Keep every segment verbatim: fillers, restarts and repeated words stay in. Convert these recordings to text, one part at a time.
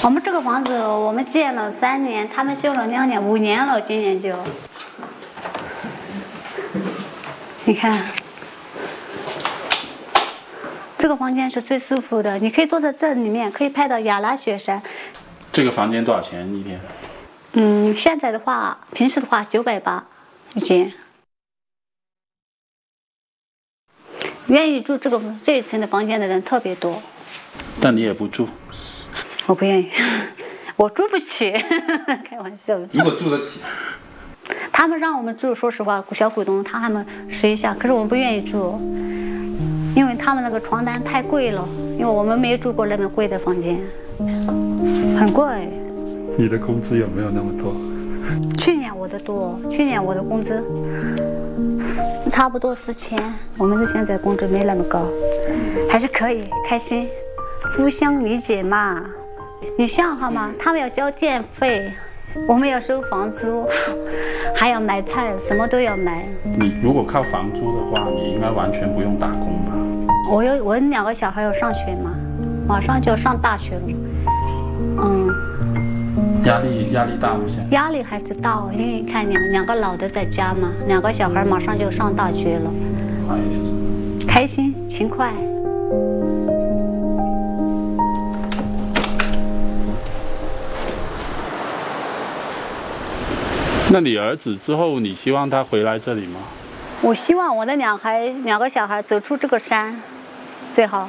我们这个房子我们建了三年，他们修了两年，五年了，今年就。你看，这个房间是最舒服的，你可以坐在这里面，可以拍到雅拉雪山。 这个房间多少钱一天？ 嗯，现在的话，平时的话九百八一间。愿意住这个这一层的房间的人特别多。 但你也不住？ 我不愿意，我住不起，开玩笑的。 如果住得起， 他们让我们住，说实话，小股东他们试一下，可是我们不愿意住，因为他们那个床单太贵了，因为我们没有住过那么贵的房间，很贵。 你的工资有没有那么多？ 去年我的多，去年我的工资差不多四千，我们的现在工资没那么高，还是可以开心，互相理解嘛。你想好吗？他们要交电费，我们要收房租，还要买菜，什么都要买。 你如果靠房租的话，你应该完全不用打工吧？ 我有我两个小孩要上学嘛，马上就要上大学了，嗯。 压力压力大吗？现在压力还是大，因为看两两个老的在家嘛，两个小孩马上就上大学了， 快一点， 开心勤快。 那你儿子之后，你希望他回来这里吗？ 我希望我的两孩两个小孩走出这个山，最好。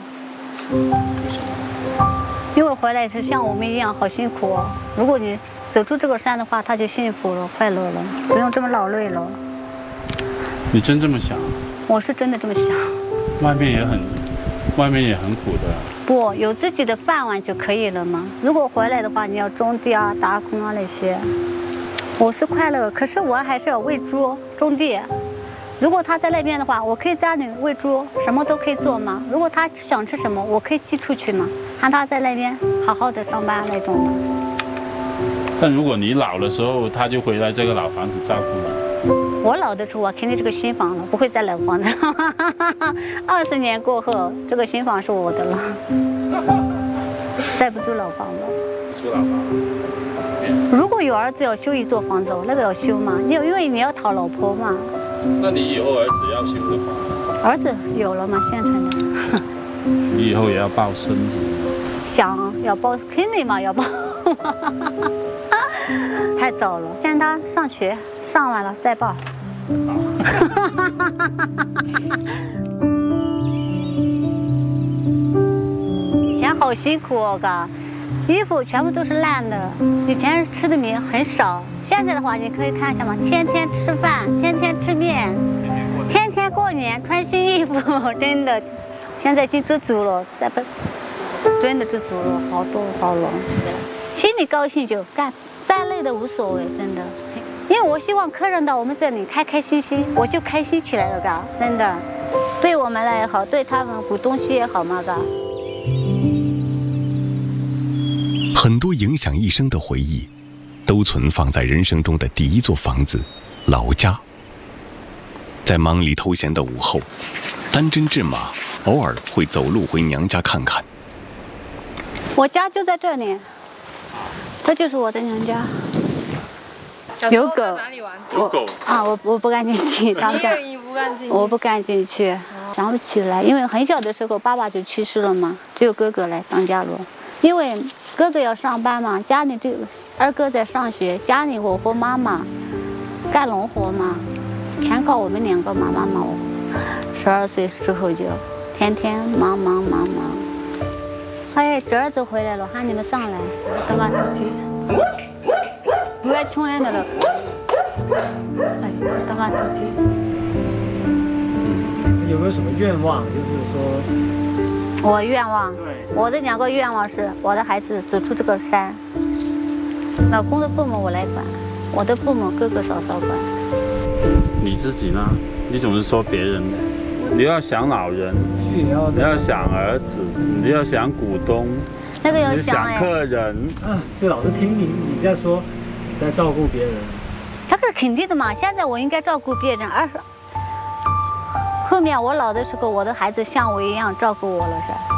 因为回来是像我们一样好辛苦哦。如果你走出这个山的话，他就幸福了、快乐了，不用这么劳累了。 你真这么想？ 我是真的这么想。 外面也很，外面也很苦的。 不，有自己的饭碗就可以了嘛。如果回来的话，你要种地啊、打工啊那些。我是快乐，可是我还是要喂猪、种地。如果他在那边的话，我可以在家里喂猪，什么都可以做嘛。如果他想吃什么，我可以寄出去嘛，让他在那边好好的上班那种的。 但如果你老的时候，他就回来这个老房子照顾你。 我老的时候，我肯定是个新房了，不会再老房子。二十年过后，这个新房是我的了，再不住老房了。 不住老房。 如果有儿子要修一座房子，那个要修嘛，因因为你要讨老婆嘛。 那你以后儿子要修的话， 儿子有了嘛，现成的。 你以后也要抱孙子。 想要抱，肯定嘛要抱。太早了，现在他上学，上完了再抱。以前好辛苦哦，嘎。衣服全部都是烂的，以前吃的米很少，现在的话你可以看一下嘛，天天吃饭，天天吃面，天天过年穿新衣服，真的，现在已经知足了，再不，真的知足了，好多好了，心里高兴就干，再累的无所谓，真的，因为我希望客人到我们这里开开心心，我就开心起来了，嘎，真的，对我们来也好，对他们补东西也好嘛，嘎。 很多影响一生的回忆，都存放在人生中的第一座房子——老家。在忙里偷闲的午后，单针制马，偶尔会走路回娘家看看。 我家就在这里，这就是我的娘家。有狗， 有狗啊！我我不敢进去，他们家我不敢进去，想不起来，因为很小的时候爸爸就去世了嘛，只有哥哥来当家了。因为哥哥要上班嘛，家里就二哥在上学，家里我和妈妈干农活嘛，全靠我们两个妈妈嘛。十二岁之后就天天忙忙忙忙。哎，侄儿子回来了，喊你们上来，干嘛东西？不要穷人的了。哎，干嘛东西？ 有没有什么愿望？就是说。 我愿望，我的两个愿望是我的孩子走出这个山，老公的父母我来管，我的父母哥哥嫂嫂管。 你自己呢？你总是说别人的，你要想老人，你要想儿子，你要想股东， 那个要你想客人。 啊，就老是听你你在说，你在照顾别人。 他是肯定的嘛，现在我应该照顾别人，而是。后面我老的时候，我的孩子像我一样照顾我了，是。